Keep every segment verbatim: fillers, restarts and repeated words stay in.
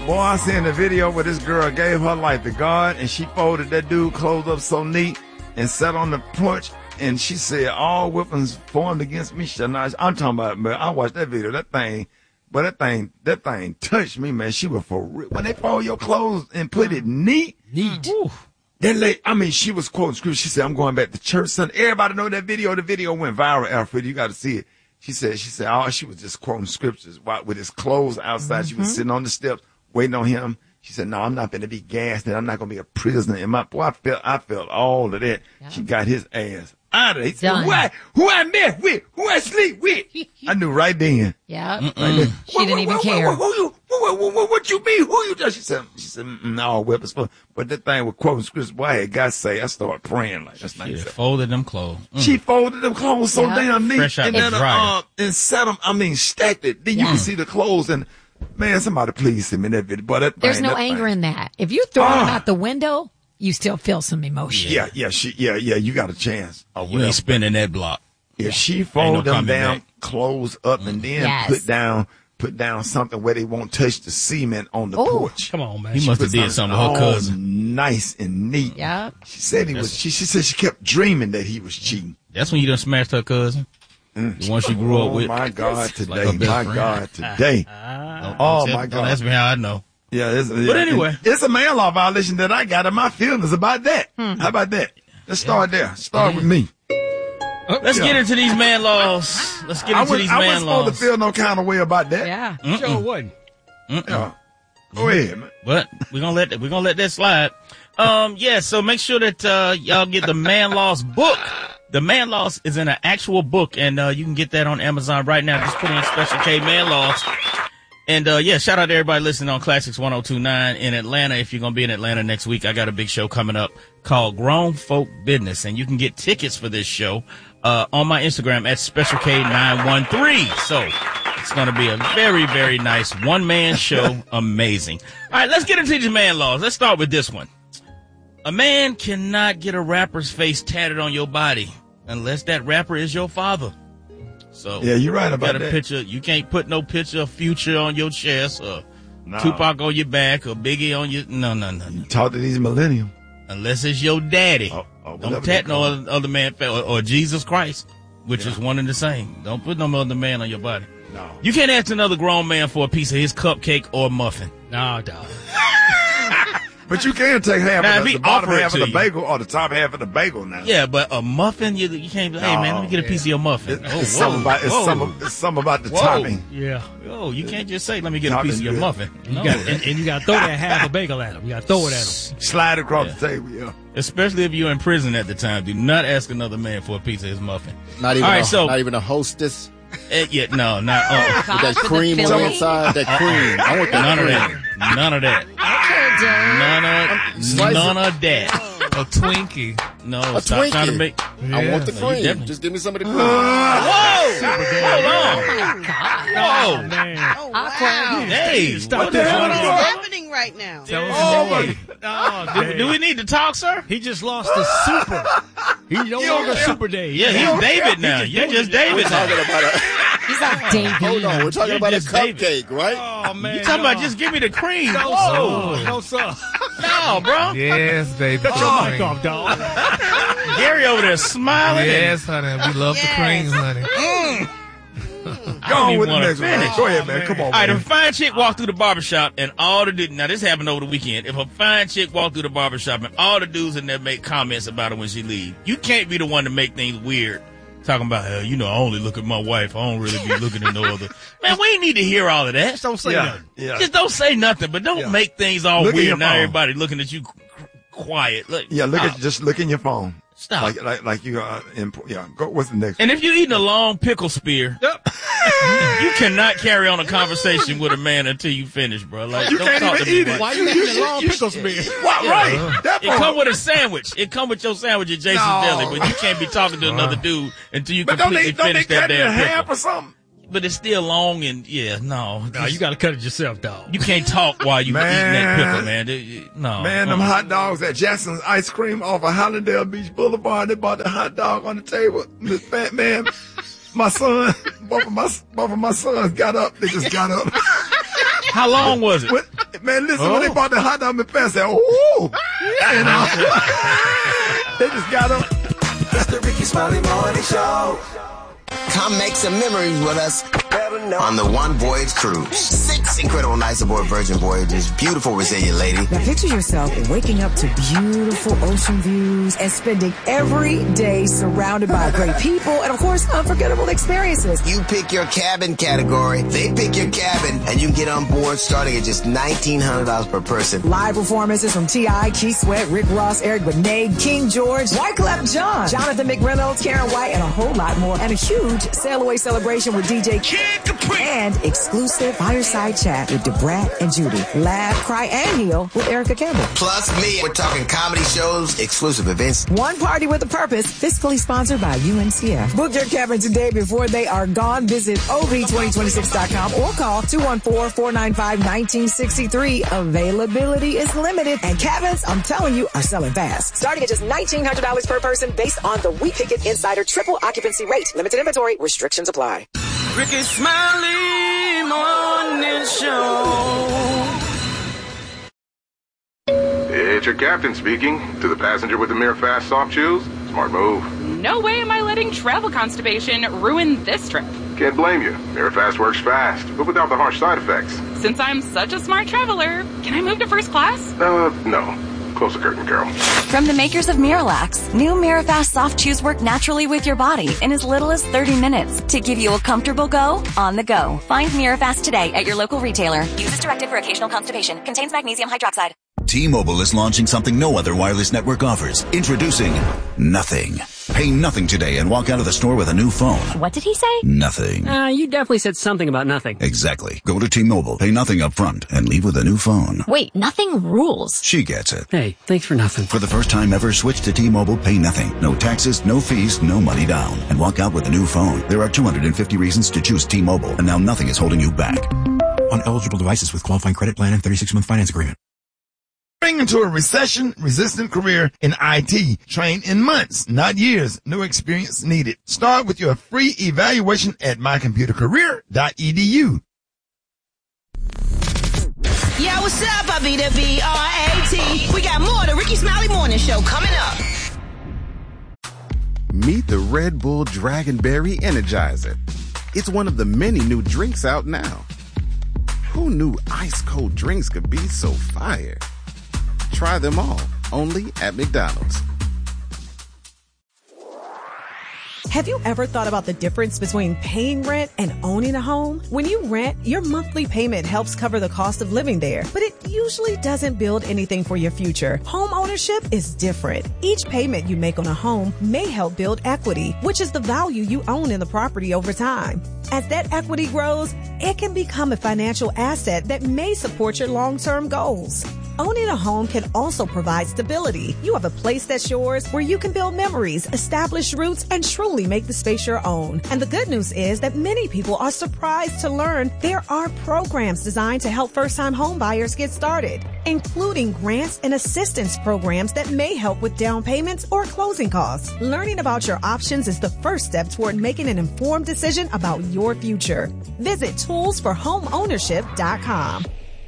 Boy, I seen the video where this girl gave her life to God, and she folded that dude clothes up so neat and sat on the porch, and she said, all weapons formed against me shall not. I'm talking about, man, I watched that video. That thing, but that thing, that thing touched me, man. She was for real. When they fold your clothes and put it neat. Neat. That lady, I mean, she was quoting scripture. She said, I'm going back to church Sunday. Everybody know that video. The video went viral, Alfred. You got to see it. She said, she said, oh, she was just quoting scriptures with his clothes outside. Mm-hmm. She was sitting on the steps waiting on him. She said, no, I'm not going to be gassed and I'm not going to be a prisoner. And my boy, I felt, I felt all of that. Yeah. She got his ass out of it. He said, who I, who I met with, who I sleep with. I knew right then. Yeah. Right then. She what, didn't what, even what, care. What, who you, what, what, what, what you mean? Who you just? She said, she said, no, weapons for. But that thing with quoting scriptures, boy, I had God say, I started praying like that's nice. She folded them clothes. Mm. She folded them clothes so yeah. damn neat. Fresh out and the then, dryer. uh, and set them, I mean, stacked it. Then yeah. you can see the clothes and, man, somebody please send me that video. But that There's thing, no that anger thing. in that. If you throw uh, them out the window, you still feel some emotion. Yeah, yeah, she, yeah, yeah. You got a chance. Oh, you ain't spinning that block. If she fold no them down, back. clothes up, mm. and then yes. put down, put down something where they won't touch the cement on the Ooh. porch. Come on, man. He She must have put did something with her cousin. Nice and neat. Yeah. She said he was. She, she said she kept dreaming that he was cheating. That's when you done smashed her cousin. Mm. The one she grew oh, up with. My God, today, like my friend. God, today. Don't, oh don't my God. Don't ask me how I know. Yeah, it's, but yeah, anyway, it's a man law violation that I got in my feelings about that. Hmm. How about that? Let's start yeah. there. Start mm-hmm. with me. Let's yeah. get into these man laws. Let's get into would, these I man wasn't laws. supposed to feel no kind of way about that. Yeah, Mm-mm. Sure wasn't. Yeah. Go ahead, man. But we're gonna let that, we're gonna let that slide. Um, yeah. So make sure that uh, y'all get the Man Laws book. The Man Laws is in an actual book, and uh, you can get that on Amazon right now. Just put in Special K Man Laws. And, uh, yeah, shout out to everybody listening on Classics one oh two point nine in Atlanta. If you're going to be in Atlanta next week, I got a big show coming up called Grown Folk Business. And you can get tickets for this show, uh, on my Instagram at Special K nine one three. So it's going to be a very, very nice one man show. Amazing. All right, let's get into these man laws. Let's start with this one. A man cannot get a rapper's face tatted on your body unless that rapper is your father. So yeah, you're right about got a that. Picture, you can't put no picture of Future on your chest or no. Tupac on your back or Biggie on your. No, no, no. no. You talk to these millennials. Unless it's your daddy. Oh, oh, Don't tat no other, other man or, or Jesus Christ, which yeah. is one and the same. Don't put no other man on your body. No. You can't ask another grown man for a piece of his cupcake or muffin. No, dog. But you can take half now, of the, the bottom half of the you. bagel or the top half of the bagel now. Yeah, but a muffin, you, you can't be, hey, no, man, let me get a yeah. piece of your muffin. It, oh, it's, something about, it's, whoa. some, it's something about the whoa. topping. Yeah. Oh, you can't just say, let me get topping a piece of your good. muffin. You no. got, and, and you got to throw that half a bagel at him. You got to throw it at him. Slide across yeah. the table, yeah. Especially if you're in prison at the time. Do not ask another man for a piece of his muffin. Not even, All right, a, so, not even a hostess. Uh, yeah, no, not uh, God, with that cream on the inside. That cream. I want that none cream. of that. None of that. Okay, none of none of that. A Twinkie. No, a stop Twinkie. trying to make. Yeah. I want the no, cream. Just give me some of the cream. Uh, whoa! Hold on. Oh, God. Whoa! Oh, man. Oh, wow. Hey, Stop what the this hell one. What's on? happening right now? Tell us Oh, more. my- Oh, do, do we need to talk, sir? He just lost the super. He no longer Super Dave. Yeah, he's David now. You're just David We're now. talking about a, He's like David. hold on, we're talking You're about a just David. cupcake, right? Oh, man. You talking about no. just give me the cream? No, Whoa! sir. No, sir. No, bro. Yes, baby. Cut your Cream. mic off, dog. Gary over there smiling. Yes, honey. We love Yes. the cream, honey. Mm. Go on with the wanna next one. finish. Go ahead, man. Come on, All right, man. if a fine chick walked through the barbershop and all the dudes, now this happened over the weekend. If a fine chick walked through the barbershop and all the dudes in there make comments about her when she leave, you can't be the one to make things weird. Talking about, uh, you know, I only look at my wife. I don't really be looking at no other. Man, we ain't need to hear all of that. Just don't say Yeah, nothing. yeah. Just don't say nothing, but don't Yeah. make things all Look at your weird. Now phone. everybody looking at you qu- quiet. Look, Yeah, look stop. at just look in your phone. Stop. Like like like you uh, in, yeah. Go. What's the next? And if you're eating a long pickle spear, you cannot carry on a conversation with a man until you finish, bro. Like, You don't can't talk even to me eat it. like- Why you eating a long pickle spear? What? Yeah. Right. That It part. come with a sandwich. It come with your sandwich at Jason's No. Deli, but you can't be talking to another dude until you But don't completely they don't they finish that cut it in damn half pickle. or something? But it's still long and yeah, no. No, Just- you got to cut it yourself, dog. you can't talk while you eating that Man. pickle, man. It- No, Man, them uh-uh. hot dogs at Jackson's Ice Cream off of Hollandale Beach Boulevard. They bought the hot dog on the table. This fat man, my son, both of my both of my sons got up. They just got up. How long was it? Went- Man, listen, when they bought the hot dog McFest, I said, ooh. And, uh, they just got up. It's the Ricky Smiley Morning Show. Come make some memories with us on the One Voyage Cruise. Six incredible nights aboard Virgin Voyages. Beautiful, resilient lady. Now picture yourself waking up to beautiful ocean views and spending every day surrounded by great people and, of course, unforgettable experiences. You pick your cabin category, they pick your cabin, and you can get on board starting at just nineteen hundred dollars per person. Live performances from T I, Keith Sweat, Rick Ross, Eric Benet, King George, Wyclef Jean, Jonathan McReynolds, Karen White, and a whole lot more. And a huge sail away celebration with D J Kid Capri. And exclusive fireside chat with DeBrat and Judy. Laugh, cry, and heal with Erica Campbell. Plus me. We're talking comedy shows, exclusive events. One party with a purpose. Fiscally sponsored by U N C F. Book your cabin today before they are gone. Visit O V twenty twenty-six dot com or call two one four, four nine five, one nine six three. Availability is limited, and cabins, I'm telling you, are selling fast. Starting at just nineteen hundred dollars per person based on the We Pick It Insider triple occupancy rate. Limited inventory. Restrictions apply. Ricky Smiley Morning Show. It's your captain speaking. To the passenger with the Mirror Fast soft shoes, smart move. No way am I letting travel constipation ruin this trip. Can't blame you. Mirror Fast works fast, but without the harsh side effects. Since I'm such a smart traveler, can I move to first class? Uh, no. Close the curtain, Carol. From the makers of Miralax, new Mirafast soft chews work naturally with your body in as little as thirty minutes to give you a comfortable go on the go. Find Mirafast today at your local retailer. Use as directed for occasional constipation. Contains magnesium hydroxide. T-Mobile is launching something no other wireless network offers. Introducing Nothing. Pay nothing today and walk out of the store with a new phone. What did he say? Nothing. Uh, you definitely said something about nothing. Exactly. Go to T-Mobile, pay nothing up front, and leave with a new phone. Wait, nothing rules. She gets it. Hey, thanks for nothing. For the first time ever, switch to T-Mobile, pay nothing. No taxes, no fees, no money down. And walk out with a new phone. There are two hundred fifty reasons to choose T-Mobile, and now nothing is holding you back. On eligible devices with qualifying credit plan and thirty-six month finance agreement. Into a recession-resistant career in I T. Train in months, not years. No experience needed. Start with your free evaluation at my computer career dot e d u. Yo, what's up? I be the B R A T. We got more of the Ricky Smiley Morning Show coming up. Meet the Red Bull Dragonberry Energizer. It's one of the many new drinks out now. Who knew ice-cold drinks could be so fire? Try them all, only at McDonald's. Have you ever thought about the difference between paying rent and owning a home? When you rent, your monthly payment helps cover the cost of living there, but it usually doesn't build anything for your future. Home ownership is different. Each payment you make on a home may help build equity, which is the value you own in the property over time. As that equity grows, it can become a financial asset that may support your long-term goals. Owning a home can also provide stability. You have a place that's yours where you can build memories, establish roots, and truly make the space your own. And the good news is that many people are surprised to learn there are programs designed to help first-time home buyers get started, including grants and assistance programs that may help with down payments or closing costs. Learning about your options is the first step toward making an informed decision about your future. Visit tools for home ownership dot com.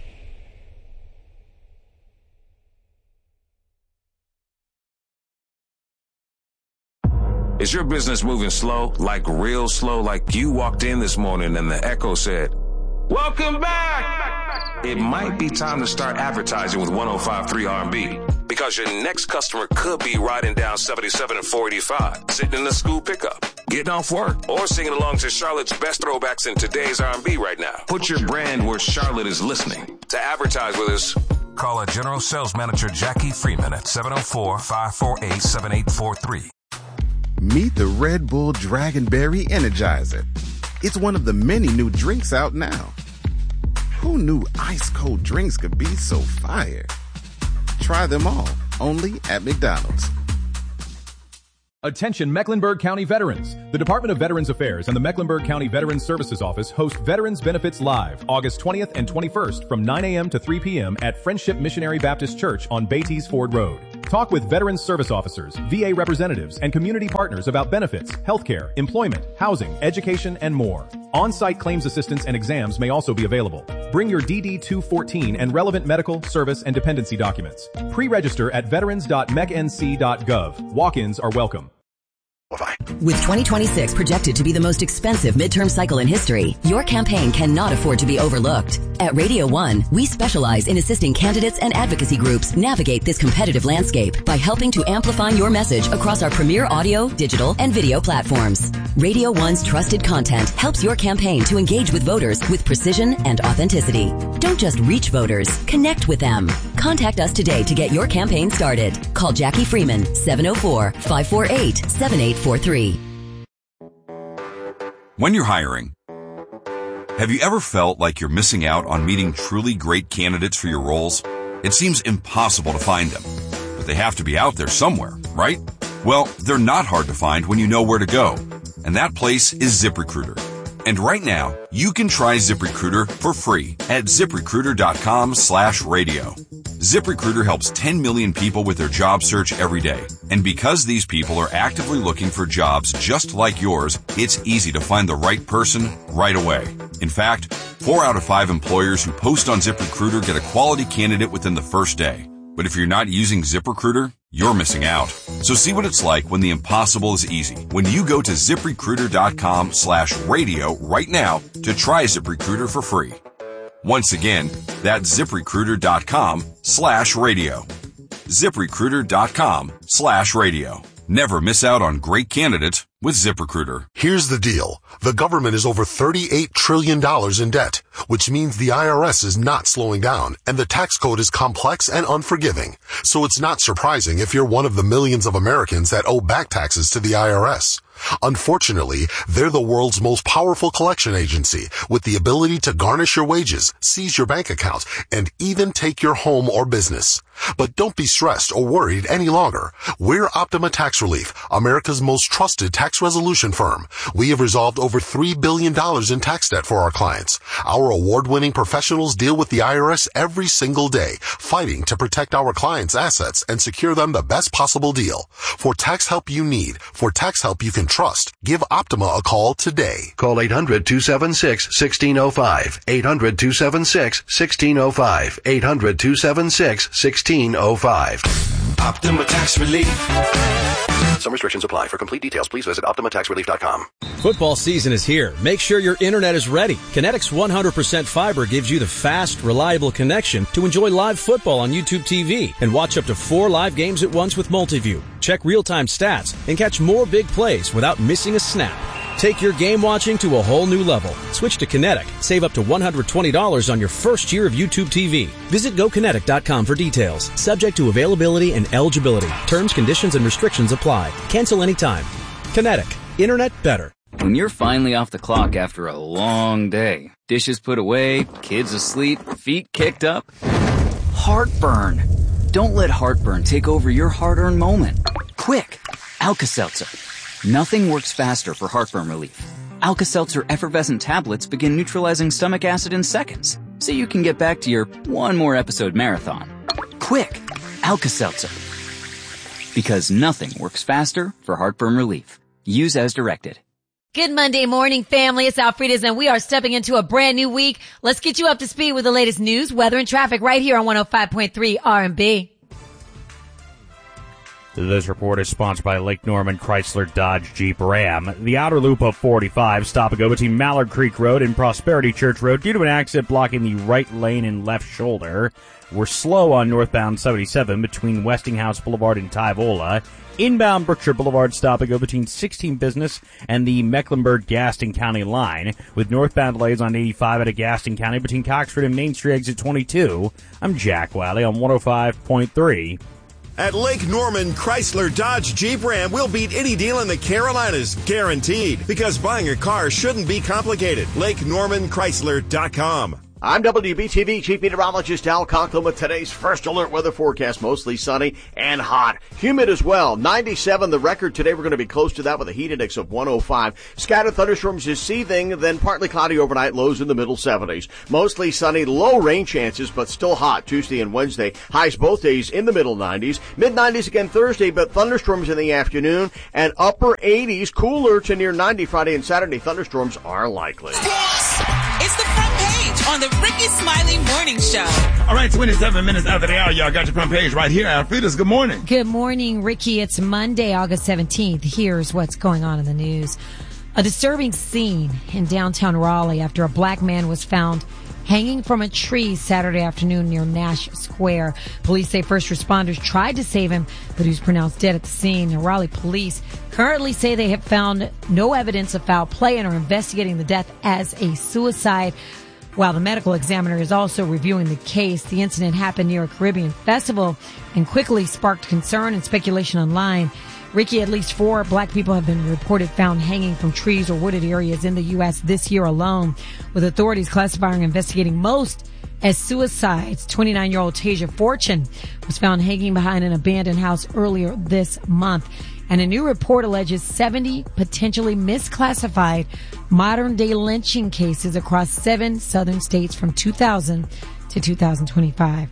Is your business moving slow, like real slow, like you walked in this morning and the echo said, "Welcome back"? It might be time to start advertising with one oh five point three R and B, because your next customer could be riding down seventy-seven and four eighty-five, sitting in the school pickup, getting off work, or singing along to Charlotte's best throwbacks in today's R and B right now. Put your brand where Charlotte is listening. To advertise with us, call our General Sales Manager Jackie Freeman at seven oh four, five four eight, seven eight four three. Meet the Red Bull Dragonberry Energizer. It's one of the many new drinks out now. Who knew ice-cold drinks could be so fire? Try them all, only at McDonald's. Attention Mecklenburg County veterans. The Department of Veterans Affairs and the Mecklenburg County Veterans Services Office host Veterans Benefits Live, August twentieth and twenty-first from nine a.m. to three p.m. at Friendship Missionary Baptist Church on Beatties Ford Road. Talk with veteran service officers, V A representatives, and community partners about benefits, healthcare, employment, housing, education, and more. On-site claims assistance and exams may also be available. Bring your D D two fourteen and relevant medical, service, and dependency documents. Pre-register at veterans dot mec n c dot gov. Walk-ins are welcome. With twenty twenty-six projected to be the most expensive midterm cycle in history, your campaign cannot afford to be overlooked. At Radio One, we specialize in assisting candidates and advocacy groups navigate this competitive landscape by helping to amplify your message across our premier audio, digital, and video platforms. Radio One's trusted content helps your campaign to engage with voters with precision and authenticity. Don't just reach voters, connect with them. Contact us today to get your campaign started. Call Jackie Freeman, seven oh four, five four eight, seven eight four three. When you're hiring, have you ever felt like you're missing out on meeting truly great candidates for your roles? It seems impossible to find them, but they have to be out there somewhere, right? Well, they're not hard to find when you know where to go, and that place is ZipRecruiter. And right now, you can try ZipRecruiter for free at ZipRecruiter.com slash radio. ZipRecruiter helps ten million people with their job search every day. And because these people are actively looking for jobs just like yours, it's easy to find the right person right away. In fact, four out of five employers who post on ZipRecruiter get a quality candidate within the first day. But if you're not using ZipRecruiter, you're missing out. So see what it's like when the impossible is easy. When you go to ZipRecruiter.com slash radio right now to try ZipRecruiter for free. Once again, that's ZipRecruiter.com slash radio. ZipRecruiter.com slash radio. Never miss out on great candidates with ZipRecruiter. Here's the deal. The government is over thirty-eight trillion dollars in debt, which means the I R S is not slowing down, and the tax code is complex and unforgiving. So it's not surprising if you're one of the millions of Americans that owe back taxes to the I R S. Unfortunately, they're the world's most powerful collection agency with the ability to garnish your wages, seize your bank account, and even take your home or business. But don't be stressed or worried any longer. We're Optima Tax Relief, America's most trusted tax resolution firm. We have resolved over three billion dollars in tax debt for our clients. Our award-winning professionals deal with the I R S every single day, fighting to protect our clients' assets and secure them the best possible deal. For tax help you need, for tax help you can trust, give Optima a call today. Call eight hundred, two seven six, one six zero five. eight hundred, two seven six, one six zero five. eight hundred, two seven six, one six zero five. Optima Tax Relief. Some restrictions apply. For complete details, please visit Optima Tax Relief dot com. Football season is here. Make sure your internet is ready. Kinetic's one hundred percent fiber gives you the fast, reliable connection to enjoy live football on YouTube T V and watch up to four live games at once with Multiview. Check real-time stats and catch more big plays without missing a snap. Take your game watching to a whole new level. Switch to Kinetic. Save up to one hundred twenty dollars on your first year of YouTube T V. Visit go kinetic dot com for details. Subject to availability and eligibility. Terms, conditions, and restrictions apply. Cancel anytime. Kinetic. Internet better. When you're finally off the clock after a long day, dishes put away, kids asleep, feet kicked up, heartburn. Don't let heartburn take over your hard-earned moment. Quick. Alka-Seltzer. Nothing works faster for heartburn relief. Alka-Seltzer effervescent tablets begin neutralizing stomach acid in seconds, so you can get back to your one more episode marathon. Quick, Alka-Seltzer. Because nothing works faster for heartburn relief. Use as directed. Good Monday morning, family. It's Alfreda's, and we are stepping into a brand new week. Let's get you up to speed with the latest news, weather, and traffic right here on one oh five point three R and B. This report is sponsored by Lake Norman Chrysler Dodge Jeep Ram. The outer loop of forty-five, stop and go between Mallard Creek Road and Prosperity Church Road due to an accident blocking the right lane and left shoulder. We're slow on northbound seventy-seven between Westinghouse Boulevard and Tyvola. Inbound Brookshire Boulevard, stop and go between sixteen Business and the Mecklenburg-Gaston County line, with northbound delays on eighty-five out of Gaston County between Coxford and Main Street exit twenty-two. I'm Jack Wiley on one oh five point three. At Lake Norman Chrysler Dodge Jeep Ram, we'll beat any deal in the Carolinas, guaranteed. Because buying a car shouldn't be complicated. Lake Norman Chrysler dot com. I'm W B T V Chief Meteorologist Al Conklin with today's first alert weather forecast. Mostly sunny and hot. Humid as well. ninety-seven the record today. We're going to be close to that with a heat index of one oh five. Scattered thunderstorms this evening, then partly cloudy overnight, lows in the middle seventies. Mostly sunny, low rain chances, but still hot Tuesday and Wednesday. Highs both days in the middle nineties. Mid nineties again Thursday, but thunderstorms in the afternoon. And upper eighties, cooler to near ninety Friday and Saturday. Thunderstorms are likely. It's the front page on the Ricky Smiley Morning Show. All right, twenty-seven minutes after the hour, y'all got your front page right here. Alfreda's, good morning. Good morning, Ricky. It's Monday, August seventeenth. Here's what's going on in the news. A disturbing scene in downtown Raleigh after a black man was found hanging from a tree Saturday afternoon near Nash Square. Police say first responders tried to save him, but he was pronounced dead at the scene. The Raleigh police currently say they have found no evidence of foul play and are investigating the death as a suicide. While the medical examiner is also reviewing the case, the incident happened near a Caribbean festival and quickly sparked concern and speculation online. Ricky, at least four black people have been reported found hanging from trees or wooded areas in the U S this year alone, with authorities classifying and investigating most as suicides. twenty-nine-year-old Tasia Fortune was found hanging behind an abandoned house earlier this month. And a new report alleges seventy potentially misclassified modern-day lynching cases across seven southern states from two thousand to two thousand twenty-five.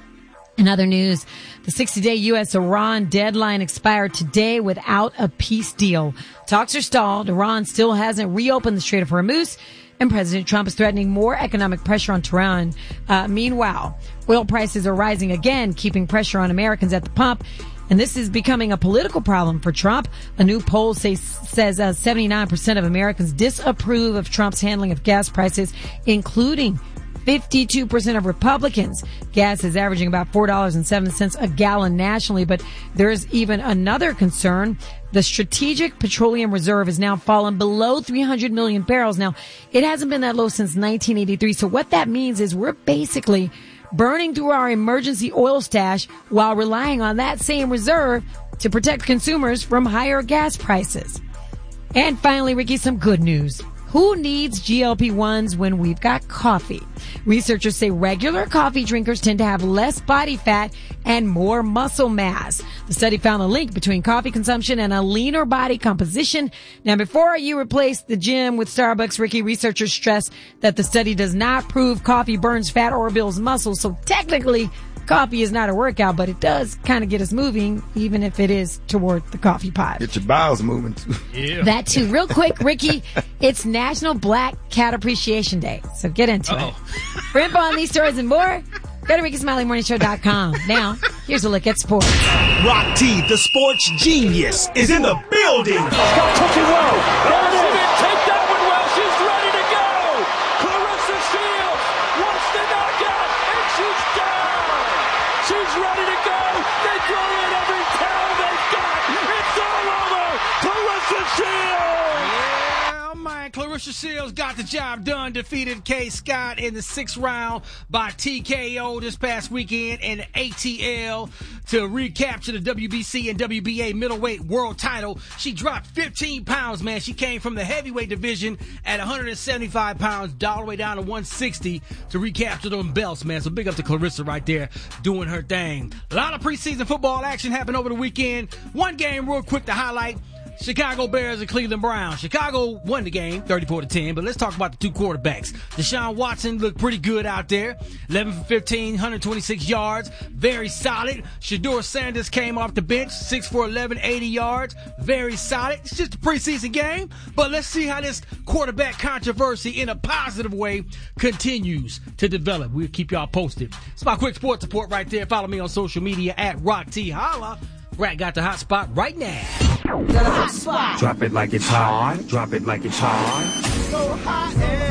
In other news, the sixty-day U S Iran deadline expired today without a peace deal. Talks are stalled. Iran still hasn't reopened the Strait of Hormuz, and President Trump is threatening more economic pressure on Tehran. Uh, meanwhile, oil prices are rising again, keeping pressure on Americans at the pump. And this is becoming a political problem for Trump. A new poll say, says uh, seventy-nine percent of Americans disapprove of Trump's handling of gas prices, including fifty-two percent of Republicans. Gas is averaging about four dollars and seven cents a gallon nationally, but there's even another concern. The Strategic Petroleum Reserve has now fallen below three hundred million barrels. Now, it hasn't been that low since nineteen eighty-three. So what that means is we're basically burning through our emergency oil stash while relying on that same reserve to protect consumers from higher gas prices. And finally, Ricky, some good news. Who needs G L P ones when we've got coffee? Researchers say regular coffee drinkers tend to have less body fat and more muscle mass. The study found a link between coffee consumption and a leaner body composition. Now, before you replace the gym with Starbucks, Ricky, researchers stress that the study does not prove coffee burns fat or builds muscle. So technically, coffee is not a workout, but it does kind of get us moving, even if it is toward the coffee pot. Get your bowels moving, too. Yeah. That, too. Real quick, Ricky, it's National Black Cat Appreciation Day, so get into Uh-oh. it. For info on these stories and more, go to Ricky Smiley Morning Show dot com. Now, here's a look at sports. Rock T, the sports genius, is in the building. It's got Cookie Rowe. There it is. Take that one well. She's ready to go. Clarissa Shields wants the knockout, and she's down. She's ready to go. They throw in every towel they've got. It's all over. Clarissa Shields. Yeah, man. Clarissa Shields got the job done. Defeated Kay Scott in the sixth round by T K O this past weekend in A T L to recapture the W B C and W B A middleweight world title. She dropped fifteen pounds, man. She came from the heavyweight division at one hundred seventy-five pounds, all the way down to one sixty to recapture them belts, man. So big up to Clarissa right there doing her thing. A lot of preseason football action happened over the weekend. One game real quick to highlight. Chicago Bears and Cleveland Browns. Chicago won the game thirty-four to ten, but let's talk about the two quarterbacks. Deshaun Watson looked pretty good out there. eleven for fifteen, one hundred twenty-six yards. Very solid. Shedeur Sanders came off the bench, six for eleven, eighty yards. Very solid. It's just a preseason game, but let's see how this quarterback controversy in a positive way continues to develop. We'll keep y'all posted. It's my quick sports report right there. Follow me on social media at Rock T. Holla. Rat got the hot spot right now. The hot spot. Drop it like it's hot. Drop it like it's hot. So hot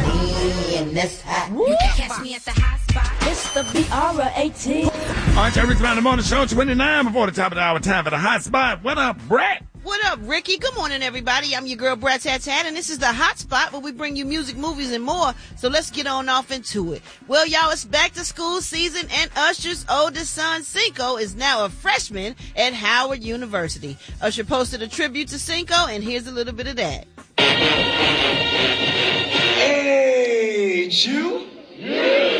and in this hot. You can catch me at the hot spot. It's the B R eighteen. All right, y'all, Ricky Smiley Morning Show, twenty-nine before the top of the hour. Time for the hot spot. What up, Brett? What up, Ricky? Good morning, everybody. I'm your girl, Brat Tat Tat, and this is the Hot Spot where we bring you music, movies, and more. So let's get on off into it. Well, y'all, it's back to school season, and Usher's oldest son, Cinco, is now a freshman at Howard University. Usher posted a tribute to Cinco, and here's a little bit of that. Hey, Jew. Yeah.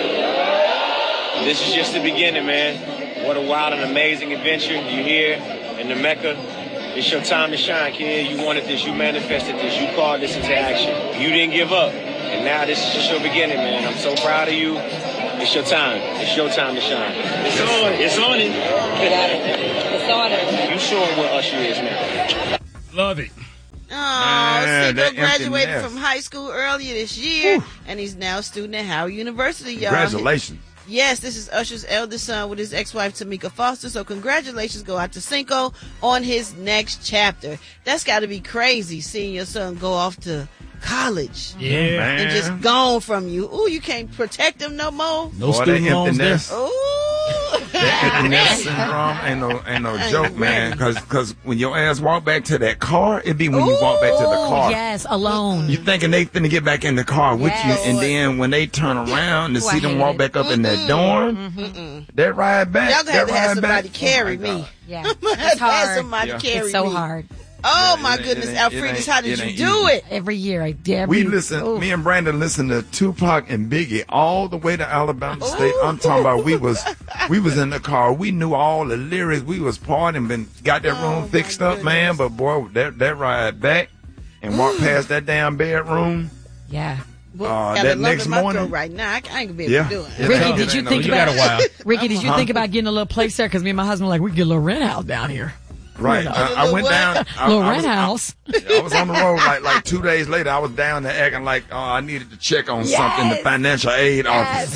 This is just the beginning, man. What a wild and amazing adventure. You here in the Mecca. It's your time to shine, kid. You wanted this. You manifested this. You called this into action. You didn't give up. And now this is just your beginning, man. I'm so proud of you. It's your time. It's your time to shine. It's on. It's on it. It's on it. You showing what Usher is now. Love it. Oh, Man, Cinco that empty graduated nest. from high school earlier this year, and he's now a student at Howard University, y'all. Congratulations. Yes, this is Usher's eldest son with his ex-wife Tamika Foster. So congratulations go out to Cinco on his next chapter. That's got to be crazy, seeing your son go off to college. Yeah, man. And just gone from you. Ooh, you can't protect him no more. No Boy, student loans there. Ooh. That empty nest syndrome ain't no ain't no joke, man. Cause, cause when your ass walk back to that car, it be when you walk back to the car. Yes, alone. You thinking they finna get back in the car with Yes. you, and then when they turn around to Ooh, I see them hate walk it. back up in that dorm, Mm-mm. that ride back, Y'all gonna have that to have ride somebody back. carry Oh my me. God. Yeah, I'm gonna it's have to have hard. somebody Yeah. carry It's so me. hard. Oh Yeah, my it ain't- goodness, it ain't- Alfredis, it how ain't- did it you ain't do easy. it? Every year, I dare. We listen, me and Brandon listened to Tupac and Biggie all the way to Alabama State. I'm talking about we was we was in the car. We knew all the lyrics. We was partying, been got that Oh, room fixed up, man. But boy, that that ride back and walk past that damn bedroom. Yeah. Well, Uh, got that a lump next in my morning- throat right now. I, I ain't gonna be able Yeah. to do it. It Ricky, ain't- did it you ain't think no- about You got a while. Ricky, did you Huh? think about getting a little place there? Because me and my husband were like, we could get a little rent house down here. Right. I, I went down. I, little I rent was, house. I, I was on the road like like two days later. I was down there acting like oh, I needed to check on something. The financial aid office.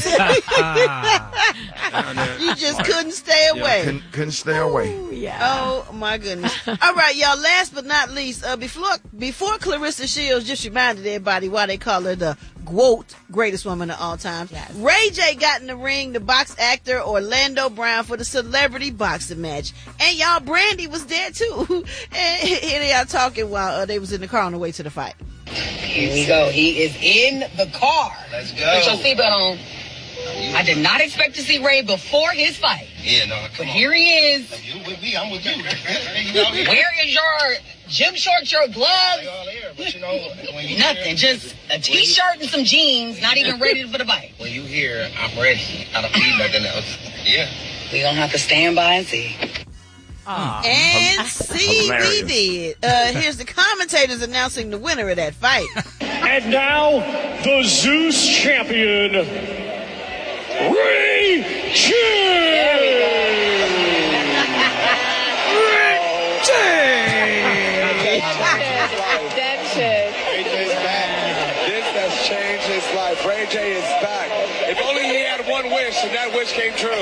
You just couldn't stay Yeah, away. couldn't, couldn't stay away. Oh my goodness! All right, y'all. Last but not least, uh, before before Clarissa Shields just reminded everybody why they call her the GWOAT, greatest woman of all time. Ray J got in the ring, the box actor Orlando Brown for the celebrity boxing match, and y'all Brandy was there too. And here they are talking while uh, they was in the car on the way to the fight. Here we go. He is in the car. Let's go. Put your seatbelt on. I did not expect to see Ray before his fight. Yeah, no, come But on. here he is. You with me, I'm with you. Where is your gym shorts, your gloves? But you know, when you Nothing. Just a t-shirt and some jeans, not even ready for the fight. When you here, I'm ready. I don't need nothing else. Yeah. We're going to have to stand by and see. And see, we did. Uh, here's the commentators announcing the winner of that fight. And now, the Zeus champion, Ray J. Ray J. Ray J's back. This has changed his life. Ray J is back. If only he had one wish, and that wish came true.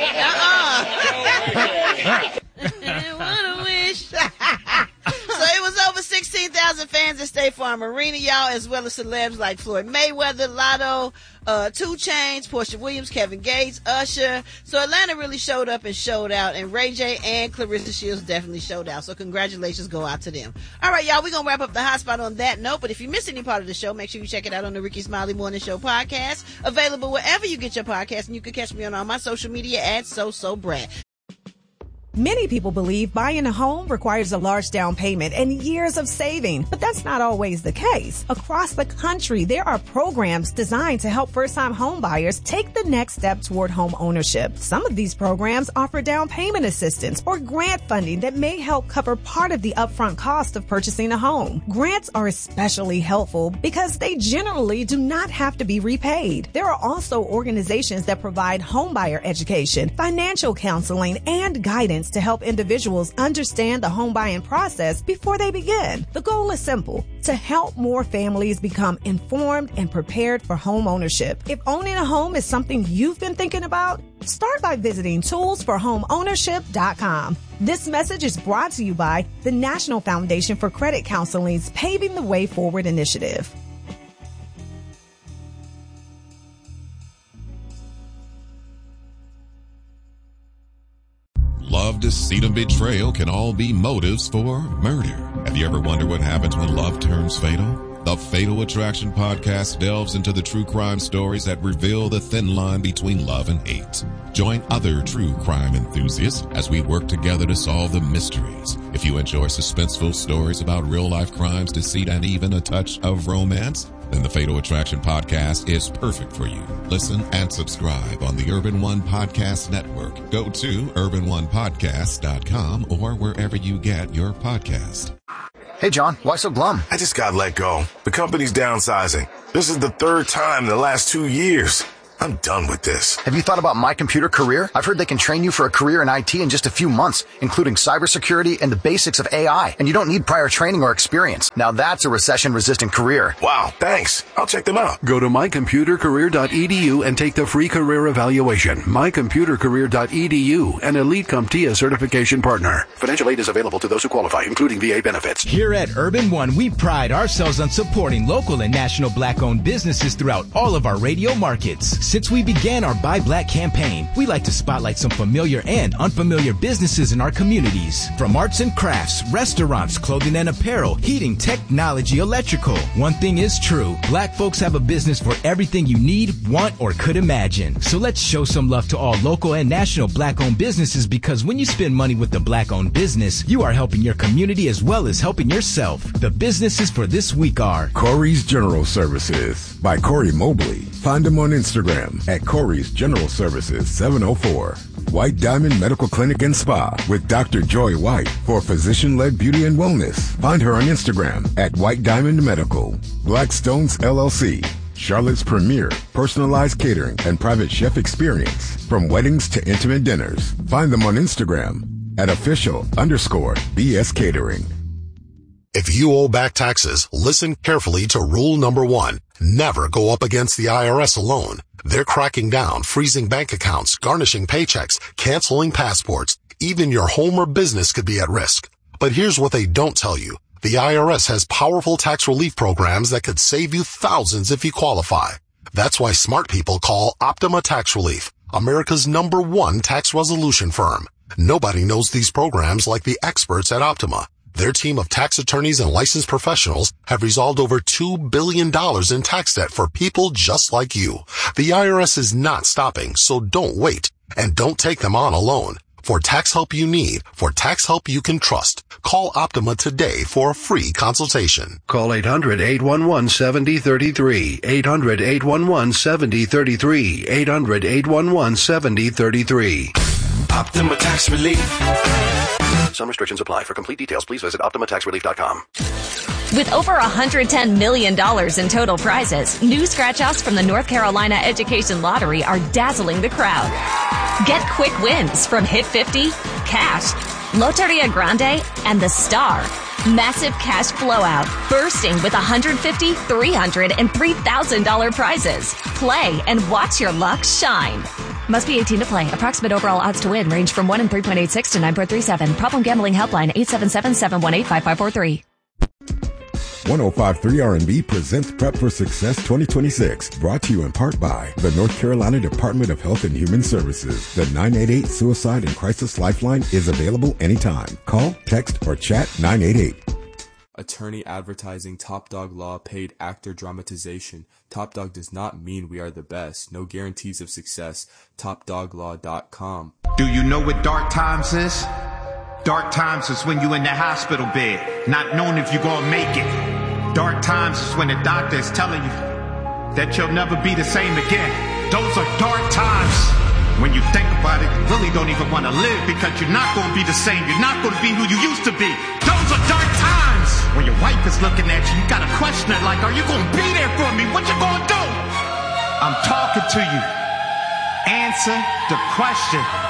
Uh-uh. What a wish. So it was over sixteen thousand fans at State Farm Arena, y'all, as well as celebs like Floyd Mayweather, Lotto, uh, two Chainz, Portia Williams, Kevin Gates, Usher. So Atlanta really showed up and showed out, and Ray J and Clarissa Shields definitely showed out. So congratulations go out to them. All right, y'all, we're going to wrap up the hot spot on that note, but if you missed any part of the show, make sure you check it out on the Ricky Smiley Morning Show podcast, available wherever you get your podcast, and you can catch me on all my social media at So So Brad. Many people believe buying a home requires a large down payment and years of saving, but that's not always the case. Across the country, there are programs designed to help first-time home buyers take the next step toward home ownership. Some of these programs offer down payment assistance or grant funding that may help cover part of the upfront cost of purchasing a home. Grants are especially helpful because they generally do not have to be repaid. There are also organizations that provide homebuyer education, financial counseling, and guidance to help individuals understand the home buying process before they begin. The goal is simple: to help more families become informed and prepared for home ownership. If owning a home is something you've been thinking about, start by visiting tools for home ownership dot com. This message is brought to you by the National Foundation for Credit Counseling's Paving the Way Forward initiative. Love, deceit, and betrayal can all be motives for murder. Have you ever wondered what happens when love turns fatal? The Fatal Attraction podcast delves into the true crime stories that reveal the thin line between love and hate. Join other true crime enthusiasts as we work together to solve the mysteries. If you enjoy suspenseful stories about real-life crimes, deceit, and even a touch of romance, then the Fatal Attraction podcast is perfect for you. Listen and subscribe on the Urban One Podcast Network. Go to urban one podcast dot com or wherever you get your podcast. Hey, John, why so glum? I just got let go. The company's downsizing. This is the third time in the last two years. I'm done with this. Have you thought about My Computer Career? I've heard they can train you for a career in I T in just a few months, including cybersecurity and the basics of A I. And you don't need prior training or experience. Now that's a recession-resistant career. Wow, thanks. I'll check them out. Go to my computer career dot e d u and take the free career evaluation. my computer career dot e d u, an Elite CompTIA certification partner. Financial aid is available to those who qualify, including V A benefits. Here at Urban One, we pride ourselves on supporting local and national black-owned businesses throughout all of our radio markets. Since we began our Buy Black campaign, we like to spotlight some familiar and unfamiliar businesses in our communities. From arts and crafts, restaurants, clothing and apparel, heating, technology, electrical. One thing is true, black folks have a business for everything you need, want, or could imagine. So let's show some love to all local and national black-owned businesses, because when you spend money with a black-owned business, you are helping your community as well as helping yourself. The businesses for this week are Corey's General Services by Corey Mobley. Find him on Instagram at Corey's General Services seven oh four. White Diamond Medical Clinic and Spa with Doctor Joy White for physician-led beauty and wellness. Find her on Instagram at White Diamond Medical. Blackstones L L C, Charlotte's premier personalized catering and private chef experience. From weddings to intimate dinners. Find them on Instagram at official underscore B S Catering. If you owe back taxes, listen carefully to rule number one. Never go up against the I R S alone. They're cracking down, freezing bank accounts, garnishing paychecks, canceling passports. Even your home or business could be at risk. But here's what they don't tell you. The I R S has powerful tax relief programs that could save you thousands if you qualify. That's why smart people call Optima Tax Relief, America's number one tax resolution firm. Nobody knows these programs like the experts at Optima. Their team of tax attorneys and licensed professionals have resolved over two billion dollars in tax debt for people just like you. The I R S is not stopping, so don't wait. And don't take them on alone. For tax help you need, for tax help you can trust, call Optima today for a free consultation. Call eight hundred, eight one one, seven oh three three. eight hundred, eight one one, seven oh three three. eight hundred, eight one one, seven oh three three. Optima Tax Relief. Some restrictions apply. For complete details, please visit optima tax relief dot com. With over one hundred ten million dollars in total prizes, new scratch-offs from the North Carolina Education Lottery are dazzling the crowd. Get quick wins from Hit fifty, Cash, Loteria Grande, and The Star. Massive cash blowout, bursting with one hundred fifty thousand dollars, three hundred dollars, and three thousand dollars prizes. Play and watch your luck shine. Must be eighteen to play. Approximate overall odds to win range from one in three point eight six to nine point three seven. Problem gambling helpline eight seven seven, seven one eight, five five four three. one oh five point three R and B presents Prep for Success twenty twenty-six, brought to you in part by the North Carolina Department of Health and Human Services. The nine eight eight Suicide and Crisis Lifeline is available anytime. Call, text, or chat nine eight eight. Attorney advertising Top Dog Law paid actor dramatization. Top Dog does not mean we are the best. No guarantees of success. top dog law dot com. Do you know what dark times is? Dark times is when you in the hospital bed, not knowing if you're gonna make it. Dark times is when the doctor is telling you that you'll never be the same again. Those are dark times. When you think about it, you really don't even want to live, because you're not going to be the same. You're not going to be who you used to be. Those are dark times. When your wife is looking at you, you got to question it like, are you going to be there for me? What you going to do? I'm talking to you. Answer the question.